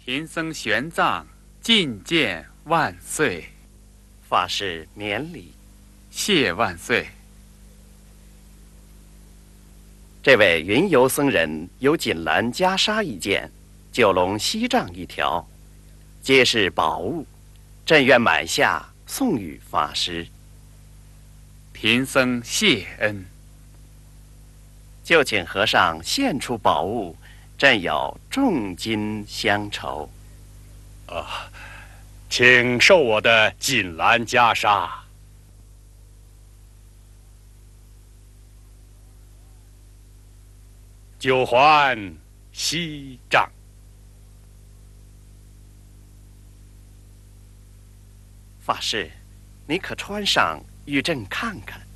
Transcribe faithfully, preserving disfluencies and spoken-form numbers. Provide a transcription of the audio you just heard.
贫僧玄奘觐见万岁。 法师免礼。 谢万岁。 这位云游僧人有锦兰袈裟一件，九龙锡杖一条，皆是宝物，朕愿买下送与法师。 贫僧谢恩。 就请和尚献出宝物，朕有重金相酬。 啊，请受我的锦兰袈裟。九环锡杖。 法师，你可穿上与朕看看。